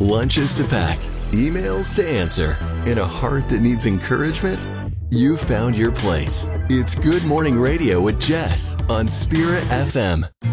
lunches to pack, emails to answer, and a heart that needs encouragement? You found your place. It's Good Morning Radio with Jess on Spirit FM.